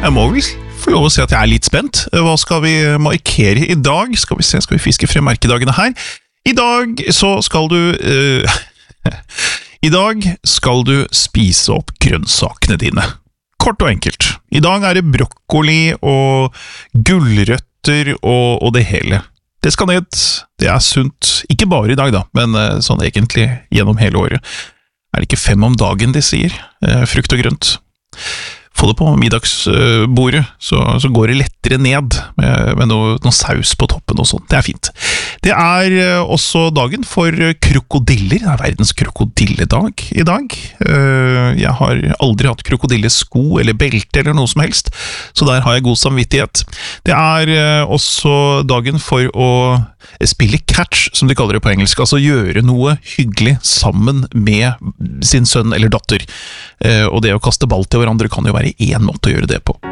Jeg må vel få lov å si at jeg er litt spent. Hva skal vi markere i dag? Skal vi fiske frem merkedagene her? I dag så skal du... I dag skal du spise opp grønnsakene dine. Kort og enkelt. I dag er det brokkoli og gulrøtter og det hele. Det skal ned. Det er sunt. Ikke bare i dag da, men sånn egentlig gjennom hele året. Er det ikke 5 om dagen de sier? Frukt og grønt. Få det på middagsbordet, så går det lettere ned med noe saus på toppen og sånt. Det er fint. Det er også dagen for krokodiller. Det er verdens krokodilledag i dag. Jeg har aldri hatt krokodillesko eller belte eller noe som helst, så der har jeg god samvittighet. Det er også dagen for å spille catch, som de kaller det på engelsk, altså gjøre noe hyggelig sammen med sin sønn eller datter. Og det å kaste ball til hverandre kan jo være en måte å gjøre det på.